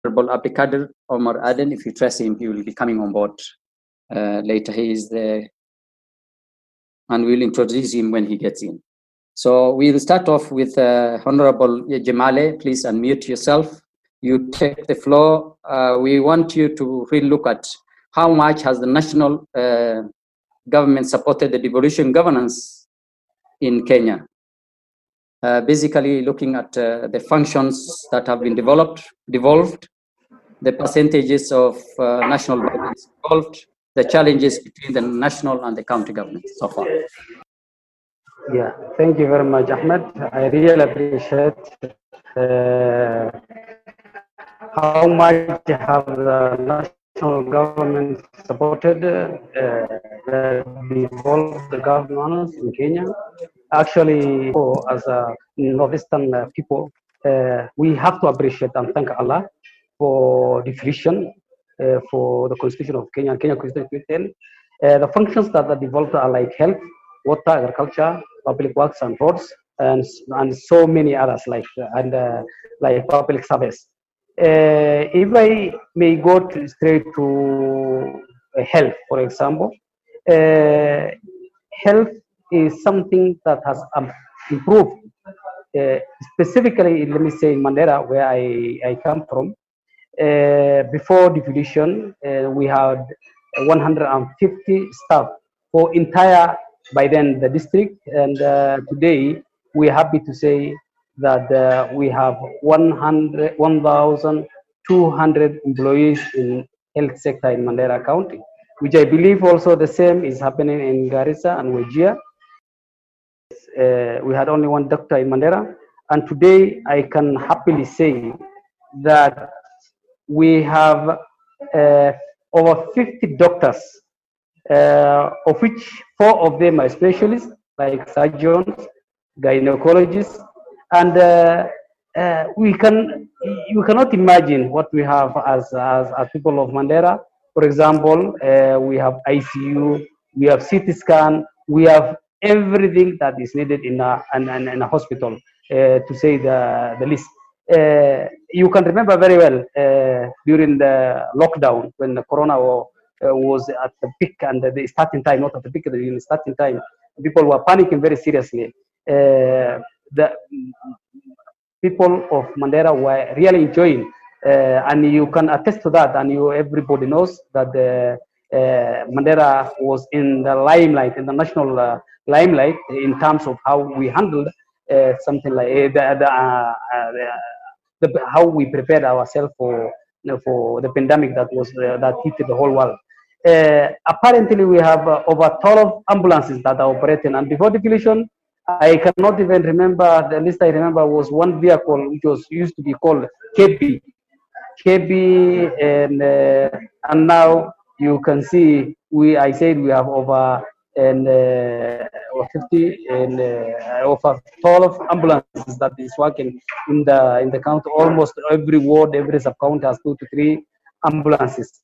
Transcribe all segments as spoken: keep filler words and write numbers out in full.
Honorable Abdikadir Omar Aden. If you trust him, he will be coming on board uh, later. He is there, and we'll introduce him when he gets in. So we'll start off with uh, Honorable Jemale. Please unmute yourself. You take the floor. Uh, we want you to really look at how much has the national uh, government supported the devolution governance in Kenya. Uh, basically looking at uh, the functions that have been developed, devolved, the percentages of uh, national budgets involved, the challenges between the national and the county government so far. Yeah, thank you very much, Ahmed. I really appreciate uh, how much have the national government supported uh, the devolved governance in Kenya. Actually, as a northeastern people, uh, we have to appreciate and thank Allah for devolution, uh, for the constitution of Kenya, Kenya Constitution. Uh, the functions that are devolved are like health, water, agriculture, public works and roads, and and so many others like and uh, like public service. Uh, if I may go to, straight to uh, health, for example, uh, health is something that has um, improved. Uh, specifically, let me say in Mandera, where I, I come from, uh, before devolution, uh, we had one hundred fifty staff for entire, by then, the district. And uh, today, we're happy to say that uh, we have one thousand two hundred employees in health sector in Mandera County, which I believe also the same is happening in Garissa and Wajir. Uh, we had only one doctor in Mandera, and today I can happily say that we have uh, over fifty doctors, uh, of which four of them are specialists, like surgeons, gynecologists, and uh, uh, we can you cannot imagine what we have as as, as people of Mandera. For example, uh, we have I C U, we have C T scan, we have everything that is needed in a, in, in a hospital, uh, to say the, the least. Uh, you can remember very well uh, during the lockdown when the corona war, uh, was at the peak and the starting time, not at the peak, the starting time, people were panicking very seriously. Uh, the people of Mandera were really enjoying, uh, and you can attest to that, and you everybody knows that the uh, Mandera was in the limelight, in the national uh, limelight, in terms of how we handled uh, something like uh, the, the, uh, uh, the, the how we prepared ourselves for you know, for the pandemic that was uh, that hit the whole world. Uh, apparently, we have uh, over twelve ambulances that are operating, and before devolution, I cannot even remember. The list I remember was one vehicle which was used to be called K B, K B, and uh, and now you can see we. I said we have over and uh, fifty and uh, over twelve ambulances that is working in the in the county. Almost every ward, every sub county has two to three ambulances.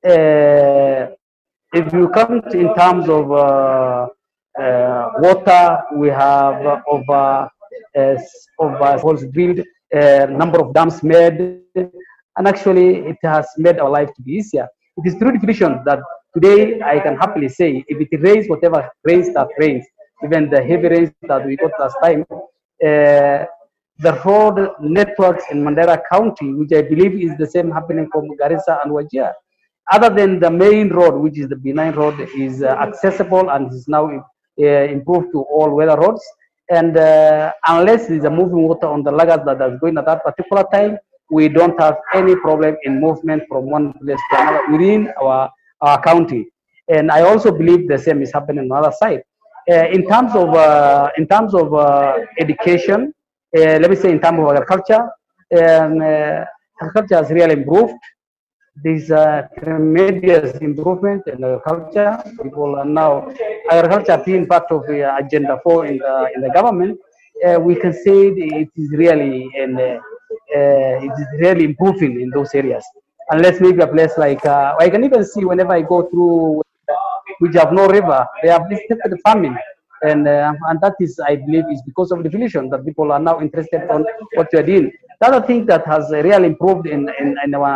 Uh, if you come to, in terms of uh, uh, water, we have uh, over uh, over holes drilled, uh, number of dams made, and actually it has made our life to be easier. It is through devolution that today I can happily say, if it rains, whatever rains that rains, even the heavy rains that we got last time, uh, the road networks in Mandera County, which I believe is the same happening from Garissa and Wajir, other than the main road, which is the benign road, is uh, accessible and is now uh, improved to all weather roads. And uh, unless there's a moving water on the laggards that is going at that particular time, we don't have any problem in movement from one place to another within our, our county. And I also believe the same is happening on the other side. Uh, in terms of uh, in terms of uh, education, uh, let me say in terms of agriculture, um, uh, agriculture has really improved. There's a tremendous improvement in agriculture. People are now agriculture being part of the agenda four in the in the government. Uh, we can say it is really and uh, uh, it is really improving in those areas. Unless maybe a place like uh, I can even see whenever I go through which have no river, they have listed the farming, and uh, and that is I believe is because of devolution that people are now interested on what you are doing. The other thing that has really improved in, in, in our